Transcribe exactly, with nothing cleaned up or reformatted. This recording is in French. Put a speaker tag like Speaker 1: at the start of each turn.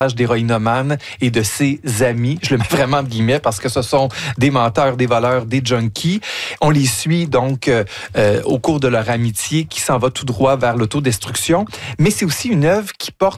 Speaker 1: d'héroïnomane et de ses amis. Je le mets vraiment en guillemets parce que ce sont des menteurs, des voleurs, des junkies. On les suit donc euh, euh, au cours de leur amitié qui s'en va tout droit vers l'autodestruction. Mais c'est aussi une œuvre qui porte